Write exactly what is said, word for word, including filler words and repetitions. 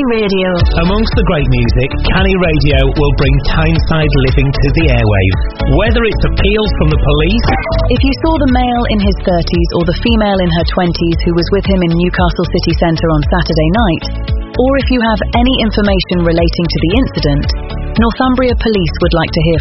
Radio. Amongst the great music, Canny Radio will bring Tyneside living to the airwaves. Whether it's appeals from the police... If you saw the male in his thirties or the female in her twenties who was with him in Newcastle city centre on Saturday night, or if you have any information relating to the incident, Northumbria Police would like to hear